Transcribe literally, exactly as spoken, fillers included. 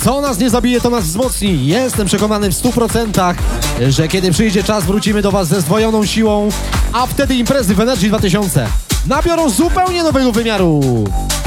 Co nas nie zabije, to nas wzmocni. Jestem przekonany w stu procentach, że kiedy przyjdzie czas, wrócimy do was ze zdwojoną siłą, a wtedy imprezy w Energy dwa tysiące nabiorą zupełnie nowego wymiaru.